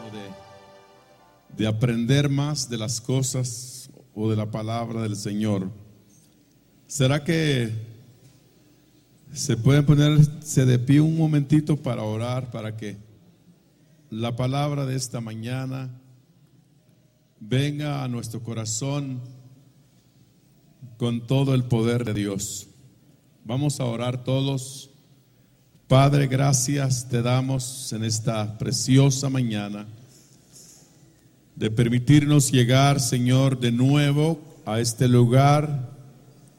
de aprender más de las cosas o de la palabra del Señor. ¿Será que se pueden ponerse de pie un momentito para orar, para que la palabra de esta mañana venga a nuestro corazón con todo el poder de Dios? Vamos a orar todos. Padre, gracias te damos en esta preciosa mañana de permitirnos llegar, Señor, de nuevo a este lugar